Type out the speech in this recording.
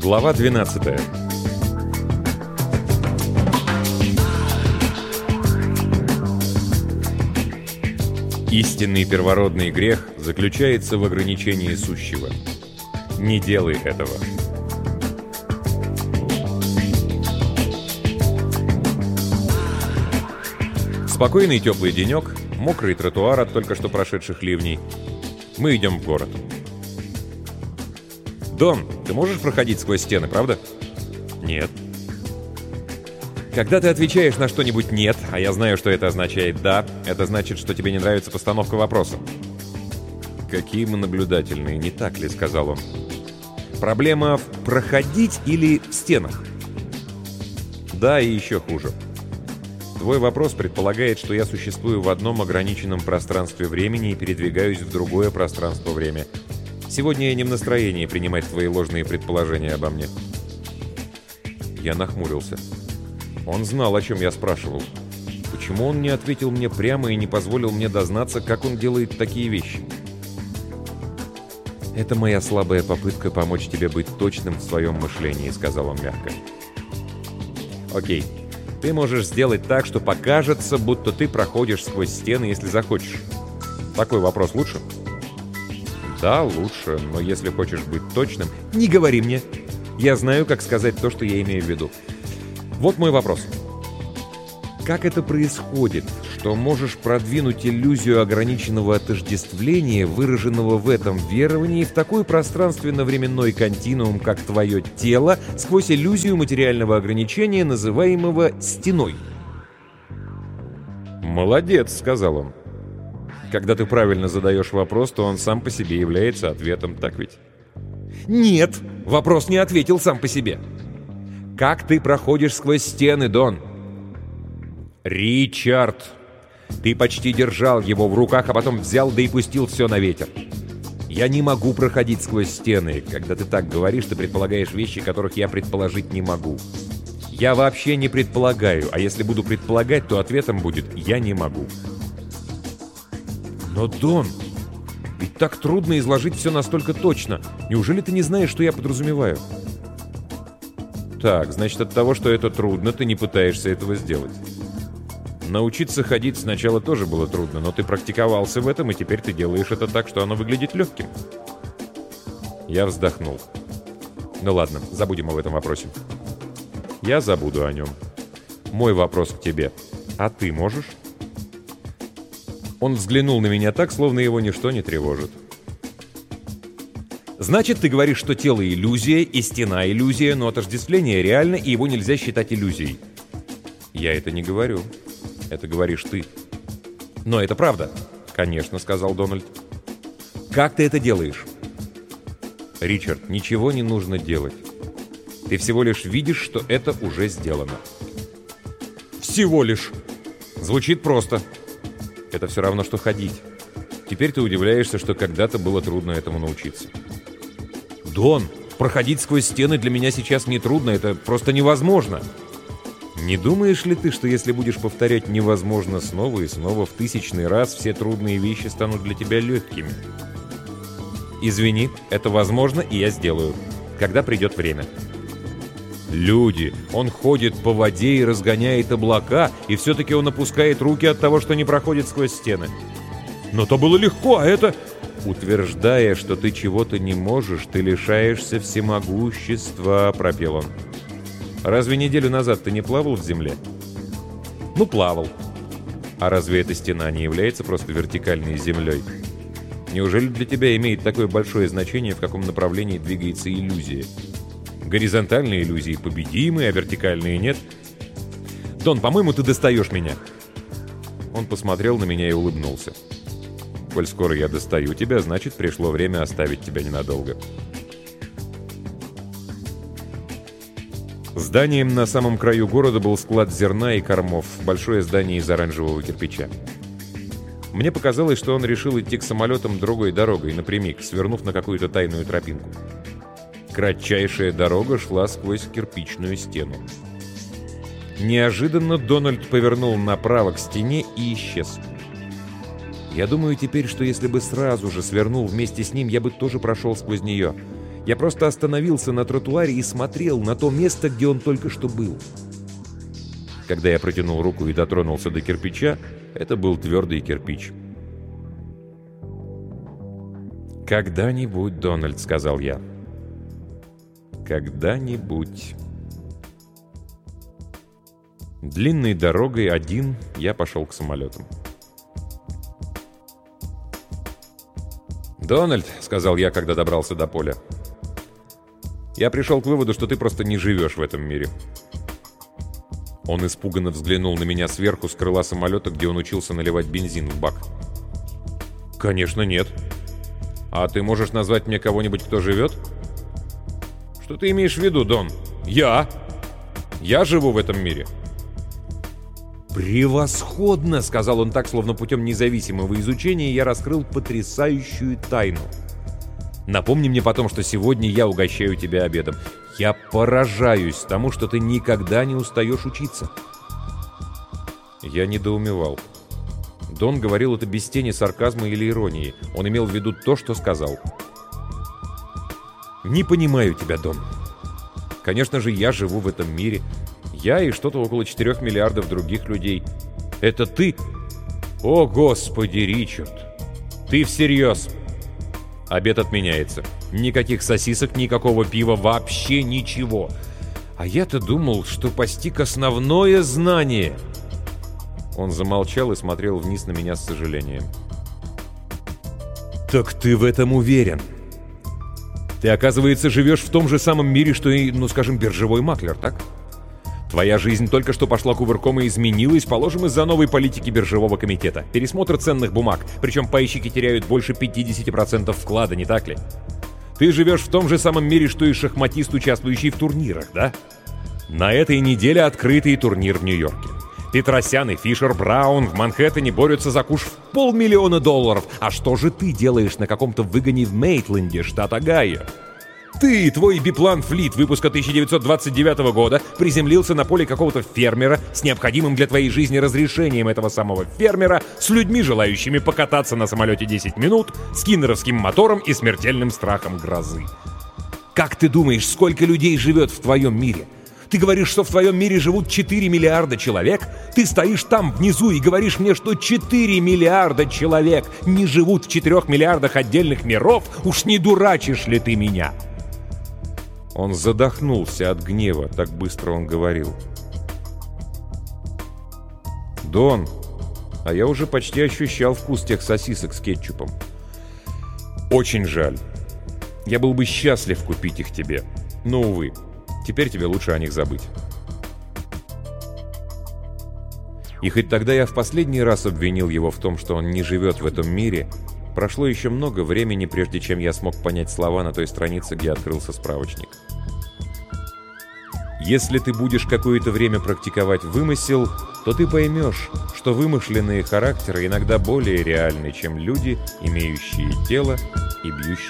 Глава 12. Истинный первородный грех заключается в ограничении сущего. Не делай этого. Спокойный теплый денек, мокрый тротуар от только что прошедших ливней. Мы идем в город. «Дон, ты можешь проходить сквозь стены, правда?» «Нет». Когда ты отвечаешь на что-нибудь «нет», а я знаю, что это означает «да», это значит, что тебе не нравится постановка вопроса. «Какие мы наблюдательные, не так ли?» — сказал он. «Проблема в проходить или в стенах?» «Да, и еще хуже. Твой вопрос предполагает, что я существую в одном ограниченном пространстве времени и передвигаюсь в другое пространство-время. Сегодня я не в настроении принимать твои ложные предположения обо мне». Я нахмурился. Он знал, о чем я спрашивал. Почему он не ответил мне прямо и не позволил мне дознаться, как он делает такие вещи? «Это моя слабая попытка помочь тебе быть точным в своем мышлении», — сказал он мягко. «Окей. Ты можешь сделать так, что покажется, будто ты проходишь сквозь стены, если захочешь. Такой вопрос лучше?» «Да, лучше, но если хочешь быть точным...» «Не говори мне! Я знаю, как сказать то, что я имею в виду. Вот мой вопрос. Как это происходит, что можешь продвинуть иллюзию ограниченного отождествления, выраженного в этом веровании, в такой пространственно-временной континуум, как твое тело, сквозь иллюзию материального ограничения, называемого стеной?» «Молодец», — сказал он. «Когда ты правильно задаешь вопрос, то он сам по себе является ответом, так ведь?» «Нет, вопрос не ответил сам по себе. Как ты проходишь сквозь стены, Дон?» «Ричард, ты почти держал его в руках, а потом взял да и пустил все на ветер. Я не могу проходить сквозь стены. Когда ты так говоришь, ты предполагаешь вещи, которых я предположить не могу. Я вообще не предполагаю, а если буду предполагать, то ответом будет «я не могу». «Но, Дон, ведь так трудно изложить все настолько точно. Неужели ты не знаешь, что я подразумеваю?» «Так, значит, от того, что это трудно, ты не пытаешься этого сделать. Научиться ходить сначала тоже было трудно, но ты практиковался в этом, и теперь ты делаешь это так, что оно выглядит легким». Я вздохнул. «Ну ладно, забудем об этом вопросе». «Я забуду о нем. Мой вопрос к тебе. А ты можешь?» Он взглянул на меня так, словно его ничто не тревожит. «Значит, ты говоришь, что тело — иллюзия, и стена — иллюзия, но отождествление реально, и его нельзя считать иллюзией». «Я это не говорю. Это говоришь ты». «Но это правда». «Конечно», — сказал Дональд. «Как ты это делаешь?» «Ричард, ничего не нужно делать. Ты всего лишь видишь, что это уже сделано». «Всего лишь». Звучит просто. Это все равно, что ходить. Теперь ты удивляешься, что когда-то было трудно этому научиться. «Дон, проходить сквозь стены для меня сейчас не трудно, это просто невозможно». «Не думаешь ли ты, что если будешь повторять «невозможно» снова и снова в тысячный раз, все трудные вещи станут для тебя легкими?» «Извини, это возможно, и я сделаю, когда придет время». «Люди, он ходит по воде и разгоняет облака, и все-таки он опускает руки от того, что не проходит сквозь стены». «Но то было легко, а это...» «Утверждая, что ты чего-то не можешь, ты лишаешься всемогущества», — пропел он. «Разве неделю назад ты не плавал в земле?» «Ну, плавал». «А разве эта стена не является просто вертикальной землей? Неужели для тебя имеет такое большое значение, в каком направлении двигается иллюзия? Горизонтальные иллюзии победимы, а вертикальные нет. Дон, по-моему, ты достаешь меня». Он посмотрел на меня и улыбнулся. «Коль скоро я достаю тебя, значит, пришло время оставить тебя ненадолго». Зданием на самом краю города был склад зерна и кормов, большое здание из оранжевого кирпича. Мне показалось, что он решил идти к самолетам другой дорогой, напрямик, свернув на какую-то тайную тропинку. Кратчайшая дорога шла сквозь кирпичную стену. Неожиданно Дональд повернул направо к стене и исчез. Я думаю теперь, что если бы сразу же свернул вместе с ним, я бы тоже прошел сквозь нее. Я просто остановился на тротуаре и смотрел на то место, где он только что был. Когда я протянул руку и дотронулся до кирпича, это был твердый кирпич. «Когда-нибудь, Дональд», — сказал я. «Когда-нибудь». Длинной дорогой один я пошел к самолетам. «Дональд», — сказал я, когда добрался до поля, — «я пришел к выводу, что ты просто не живешь в этом мире». Он испуганно взглянул на меня сверху с крыла самолета, где он учился наливать бензин в бак. «Конечно, нет. А ты можешь назвать мне кого-нибудь, кто живет?» «Что ты имеешь в виду, Дон?» «Я живу в этом мире». «Превосходно!» — сказал он так, словно путем независимого изучения я раскрыл потрясающую тайну. «Напомни мне потом, что сегодня я угощаю тебя обедом. Я поражаюсь тому, что ты никогда не устаешь учиться». Я недоумевал. Дон говорил это без тени сарказма или иронии. Он имел в виду то, что сказал. «Не понимаю тебя, Дон. Конечно же, я живу в этом мире. Я и что-то около 4 миллиардов других людей. Это ты? О, Господи, Ричард! Ты всерьез? Обед отменяется. Никаких сосисок, никакого пива, вообще ничего. А я-то думал, что постиг основное знание». Он замолчал и смотрел вниз на меня с сожалением. «Так ты в этом уверен? Ты, оказывается, живешь в том же самом мире, что и, ну, скажем, биржевой маклер, так? Твоя жизнь только что пошла кувырком и изменилась, положим, из-за новой политики биржевого комитета. Пересмотр ценных бумаг, причем пайщики теряют больше 50% вклада, не так ли? Ты живешь в том же самом мире, что и шахматист, участвующий в турнирах, да? На этой неделе открытый турнир в Нью-Йорке. Петросян и Фишер Браун в Манхэттене борются за куш в $500 000. А что же ты делаешь на каком-то выгоне в Мейтленде, штат Огайо? Ты и твой биплан «Флит» выпуска 1929 года приземлился на поле какого-то фермера с необходимым для твоей жизни разрешением этого самого фермера, с людьми, желающими покататься на самолете 10 минут, с киннеровским мотором и смертельным страхом грозы. Как ты думаешь, сколько людей живет в твоем мире? Ты говоришь, что в твоем мире живут 4 миллиарда человек? Ты стоишь там внизу и говоришь мне, что 4 миллиарда человек не живут в 4 миллиардах отдельных миров? Уж не дурачишь ли ты меня?» Он задохнулся от гнева, так быстро он говорил. «Дон, а я уже почти ощущал вкус тех сосисок с кетчупом. Очень жаль. Я был бы счастлив купить их тебе. Но, увы, теперь тебе лучше о них забыть». И хоть тогда я в последний раз обвинил его в том, что он не живет в этом мире, прошло еще много времени, прежде чем я смог понять слова на той странице, где открылся справочник. Если ты будешь какое-то время практиковать вымысел, то ты поймешь, что вымышленные характеры иногда более реальны, чем люди, имеющие тело и бьющие